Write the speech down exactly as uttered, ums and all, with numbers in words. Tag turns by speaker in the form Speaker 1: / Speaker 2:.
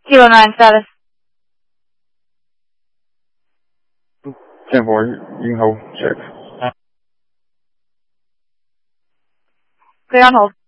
Speaker 1: Kilo nine status.
Speaker 2: ten four, you can hold. Check.
Speaker 1: Clear on hold.